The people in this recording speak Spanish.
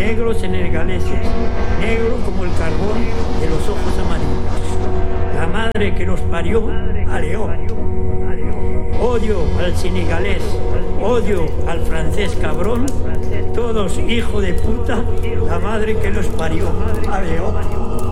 negros senegaleses, negro como el carbón de los ojos amarillos. La madre que los parió, aleó. Odio al senegalés, odio al francés cabrón, todos hijo de puta, la madre que los parió, aleó.